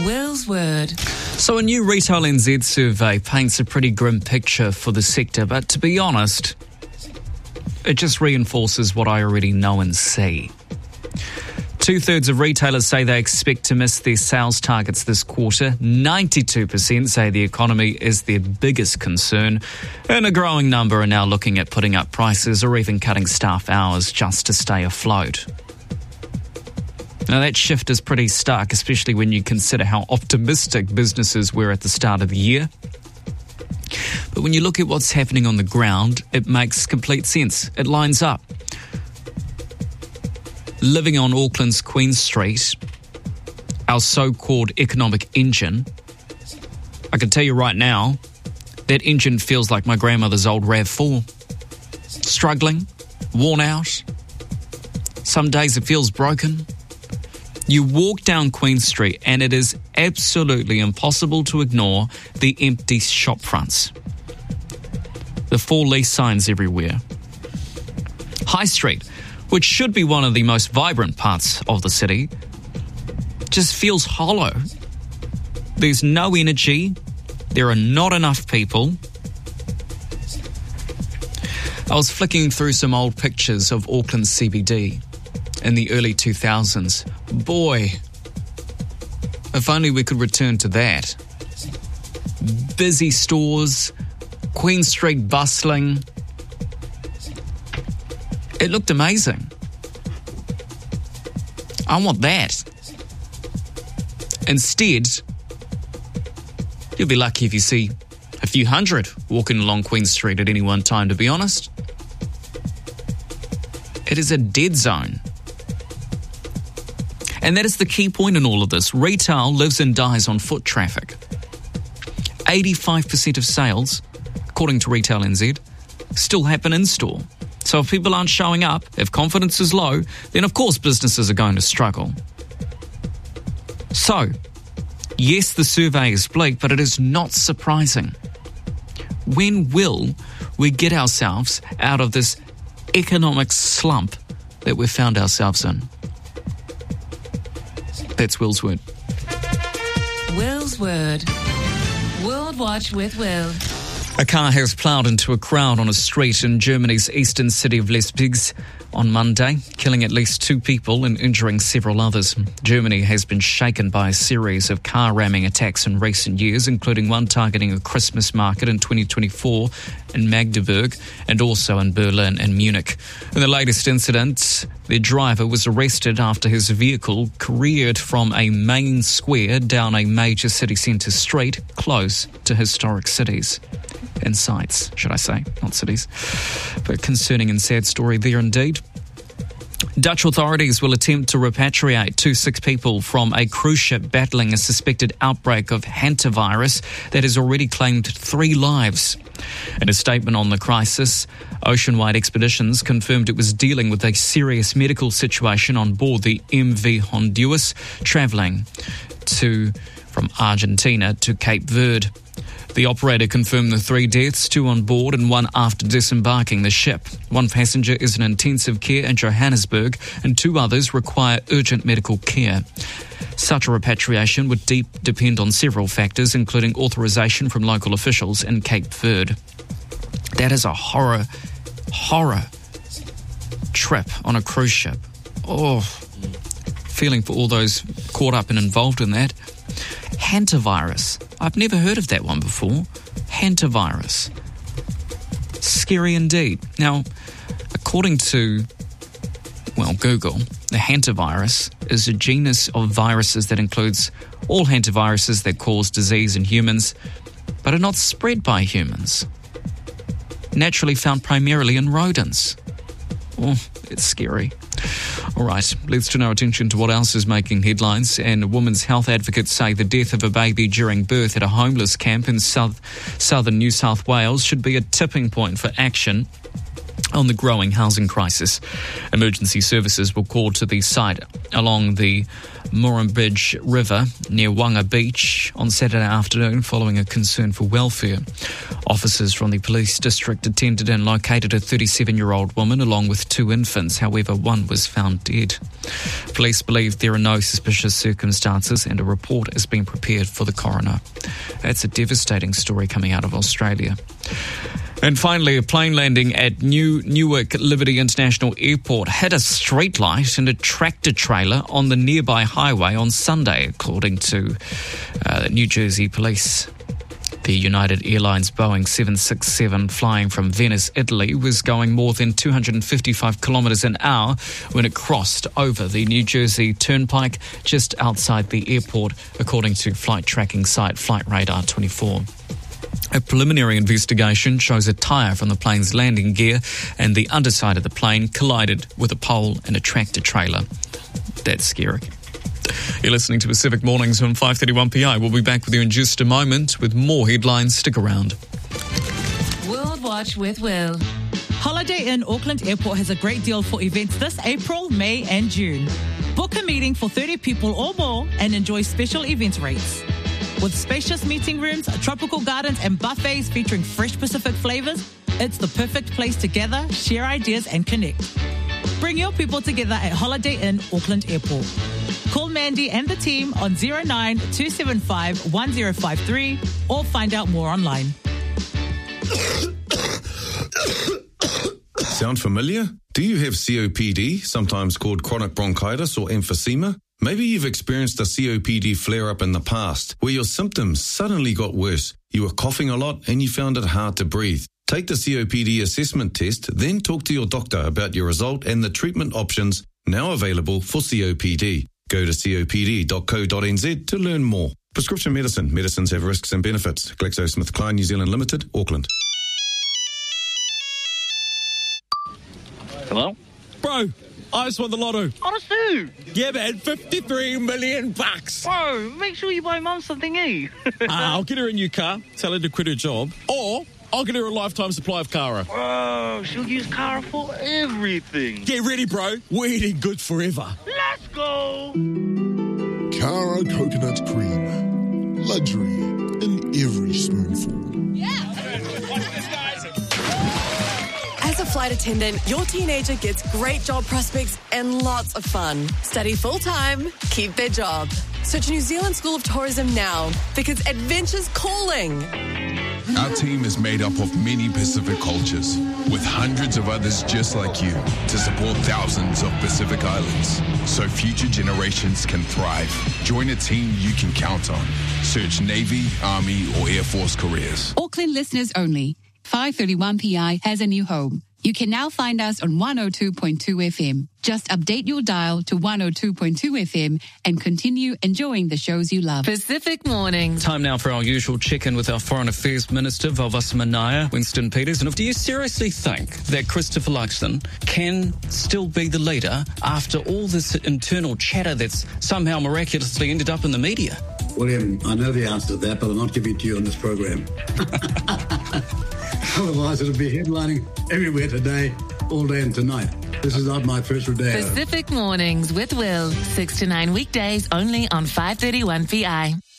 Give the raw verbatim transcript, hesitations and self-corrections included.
Will's Word. So a new Retail N Z survey paints a pretty grim picture for the sector, but to be honest, it just reinforces what I already know and see. Two-thirds of retailers say they expect to miss their sales targets this quarter. ninety-two percent say the economy is their biggest concern. And a growing number are now looking at putting up prices or even cutting staff hours just to stay afloat. Now, that shift is pretty stark, especially when you consider how optimistic businesses were at the start of the year. But when you look at what's happening on the ground, it makes complete sense. It lines up. Living on Auckland's Queen Street, our so-called economic engine, I can tell you right now, that engine feels like my grandmother's old RAV four. Struggling, worn out. Some days it feels broken. You walk down Queen Street and it is absolutely impossible to ignore the empty shop fronts. The for lease signs everywhere. High Street, which should be one of the most vibrant parts of the city, just feels hollow. There's no energy. There are not enough people. I was flicking through some old pictures of Auckland C B D in the early two thousands. Boy, if only we could return to that. Busy stores, Queen Street bustling. It looked amazing. I want that. Instead, you'll be lucky if you see a few hundred walking along Queen Street at any one time, to be honest. It is a dead zone. And that is the key point in all of this. Retail lives and dies on foot traffic. eighty-five percent of sales, according to Retail N Z, still happen in-store. So if people aren't showing up, if confidence is low, then of course businesses are going to struggle. So, yes, the survey is bleak, but it is not surprising. When will we get ourselves out of this economic slump that we've found ourselves in? That's Will's Word. Will's Word. World Watch with Will. A car has ploughed into a crowd on a street in Germany's eastern city of Leipzig on Monday, killing at least two people and injuring several others. Germany has been shaken by a series of car ramming attacks in recent years, including one targeting a Christmas market in twenty twenty-four in Magdeburg and also in Berlin and Munich. In the latest incident, the driver was arrested after his vehicle careered from a main square down a major city centre street close to historic cities. And sites, should I say, not cities. But concerning and sad story there indeed. Dutch authorities will attempt to repatriate two sick people from a cruise ship battling a suspected outbreak of hantavirus that has already claimed three lives. In a statement on the crisis, Oceanwide Expeditions confirmed it was dealing with a serious medical situation on board the M V Honduras, travelling to from Argentina to Cape Verde. The operator confirmed the three deaths, two on board and one after disembarking the ship. One passenger is in intensive care in Johannesburg and two others require urgent medical care. Such a repatriation would deep depend on several factors, including authorization from local officials in Cape Verde. That is a horror, horror trip on a cruise ship. Oh, feeling for all those caught up and involved in that. Hantavirus. I've never heard of that one before. Hantavirus. Scary indeed. Now, according to, well, Google, the hantavirus is a genus of viruses that includes all hantaviruses that cause disease in humans, but are not spread by humans. Naturally found primarily in rodents. Oh, it's scary. All right, let's turn our attention to what else is making headlines. And women's health advocates say the death of a baby during birth at a homeless camp in south, southern New South Wales should be a tipping point for action on the growing housing crisis. Emergency services were called to the site along the Murrumbidgee River near Wanga Beach on Saturday afternoon following a concern for welfare. Officers from the police district attended and located a thirty-seven-year-old woman along with two infants. However, one was found dead. Police believe there are no suspicious circumstances and a report is being prepared for the coroner. That's a devastating story coming out of Australia. And finally, a plane landing at New Newark Liberty International Airport hit a streetlight and a tractor trailer on the nearby highway on Sunday, according to uh, New Jersey police. The United Airlines Boeing seven sixty-seven flying from Venice, Italy, was going more than two hundred fifty-five kilometres an hour when it crossed over the New Jersey Turnpike just outside the airport, according to flight tracking site Flight Radar twenty-four. A preliminary investigation shows a tyre from the plane's landing gear and the underside of the plane collided with a pole and a tractor trailer. That's scary. You're listening to Pacific Mornings on five thirty-one P I. We'll be back with you in just a moment with more headlines. Stick around. World Watch with Will. Holiday Inn Auckland Airport has a great deal for events this April, May and June. Book a meeting for thirty people or more and enjoy special event rates. With spacious meeting rooms, tropical gardens and buffets featuring fresh Pacific flavours, it's the perfect place to gather, share ideas and connect. Bring your people together at Holiday Inn Auckland Airport. Call Mandy and the team on zero nine two seven five one zero five three or find out more online. Sound familiar? Do you have C O P D, sometimes called chronic bronchitis or emphysema? Maybe you've experienced a C O P D flare-up in the past, where your symptoms suddenly got worse. You were coughing a lot and you found it hard to breathe. Take the C O P D assessment test, then talk to your doctor about your result and the treatment options now available for C O P D. Go to copd dot co dot n z to learn more. Prescription medicine. Medicines have risks and benefits. GlaxoSmithKline New Zealand Limited, Auckland. Hello? Bro, I just won the lotto. Honestly? Yeah, man, fifty-three million bucks. Bro, make sure you buy Mum something, eh? uh, I'll get her a new car, tell her to quit her job, or I'll get her a lifetime supply of Kara. Bro, she'll use Kara for everything. Get ready, bro. We're eating good forever. Let's go! Kara coconut cream. Luxury in every spoonful. As a flight attendant, your teenager gets great job prospects and lots of fun. Study full-time, keep their job. Search New Zealand School of Tourism now, because adventure's calling. Our team is made up of many Pacific cultures, with hundreds of others just like you, to support thousands of Pacific islands, so future generations can thrive. Join a team you can count on. Search Navy, Army, or Air Force careers. Auckland listeners only. five thirty-one P I has a new home. You can now find us on one oh two point two F M. Just update your dial to one oh two point two F M and continue enjoying the shows you love. Pacific Mornings. Time now for our usual check-in with our Foreign Affairs Minister, Valvasa Manaya, Winston Peters. And do you seriously think that Christopher Luxon can still be the leader after all this internal chatter that's somehow miraculously ended up in the media? William, I know the answer to that, but I'm not giving it to you on this program. Otherwise, it'll be headlining everywhere today, all day and tonight. This is not my first rodeo. Pacific Mornings with Will. six to nine weekdays only on five thirty-one P I.